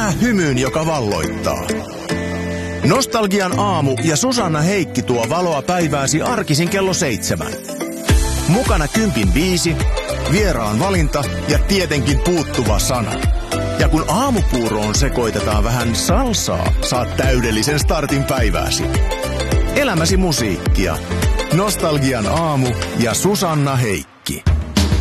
Elää hymyyn, joka valloittaa. Nostalgian aamu ja Susanna Heikki tuo valoa päivääsi arkisin kello 7. Mukana kympin biisi, vieraan valinta ja tietenkin puuttuva sana. Ja kun aamupuuroon sekoitetaan vähän salsaa, saat täydellisen startin päivääsi. Elämäsi musiikkia. Nostalgian aamu ja Susanna Heikki.